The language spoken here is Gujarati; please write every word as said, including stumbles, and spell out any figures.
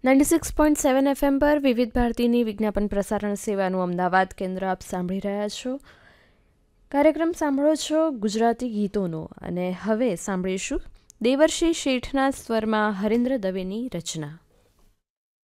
Ninety six point seven FM પર વિવિધ ભારતીની વિજ્ઞાપન પ્રસારણ સેવાનું અમદાવાદ કેન્દ્ર આપ સાંભળી રહ્યા છો. કાર્યક્રમ સાંભળો છો ગુજરાતી ગીતોનો, અને હવે સાંભળીશું દેવર્ષિ શેઠના સ્વરમાં હરીન્દ્ર દવેની રચના.